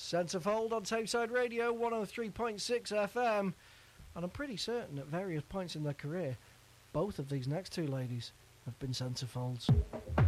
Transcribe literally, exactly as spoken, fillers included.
Centrefold on Tameside Radio, one oh three point six F M. And I'm pretty certain at various points in their career, both of these next two ladies have been centrefolds.